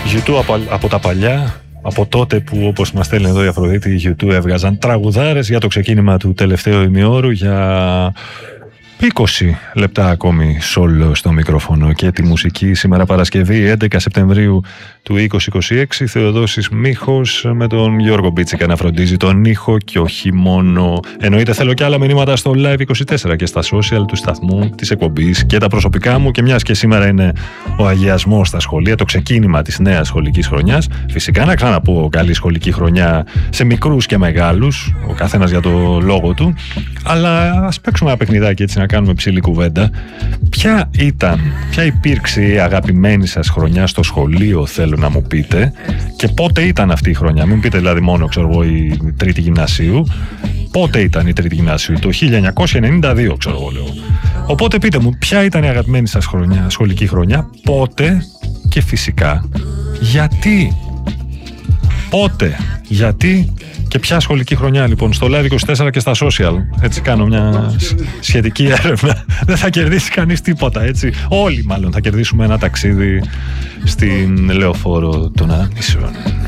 U2 από τα παλιά, από τότε που, όπως μας στέλνει εδώ η Αφροδίτη, οι U2 έβγαζαν τραγουδάρες για το ξεκίνημα του τελευταίου ημιώρου, για 20 λεπτά ακόμη solo στο μικρόφωνο και τη μουσική. Σήμερα Παρασκευή 11 Σεπτεμβρίου του 2026, Θεοδόσης Μίχος με τον Γιώργο Μπίτσικα να φροντίζει τον ήχο και όχι μόνο. Εννοείται θέλω και άλλα μηνύματα στο Live24 και στα social του σταθμού, της εκπομπής και τα προσωπικά μου, και μιας και σήμερα είναι ο αγιασμός στα σχολεία, το ξεκίνημα της νέας σχολικής χρονιάς, φυσικά να ξαναπώ καλή σχολική χρονιά σε μικρούς και μεγάλους, ο καθένας για το λόγο του, αλλά ας παίξουμε ένα παιχνιδάκι έτσι να κάνουμε ψηλή κουβέντα. Ποια υπήρξε η αγαπημένη σας χρονιά στο σχολείο, θέλω να μου πείτε, και πότε ήταν αυτή η χρονιά. Μην πείτε δηλαδή μόνο, ξέρω εγώ, η τρίτη γυμνασίου. Πότε ήταν η τρίτη γυμνασίου? Το 1992, ξέρω εγώ, λέω. Οπότε πείτε μου, ποια ήταν η αγαπημένη σας χρονιά, σχολική χρονιά, πότε και φυσικά γιατί. Πότε, γιατί και ποια σχολική χρονιά, λοιπόν, στο Live24 και στα social. Έτσι κάνω μια σχετική έρευνα. Δεν θα κερδίσει κανείς τίποτα, έτσι. Όλοι μάλλον θα κερδίσουμε ένα ταξίδι στην λεωφόρο των ανήσεων.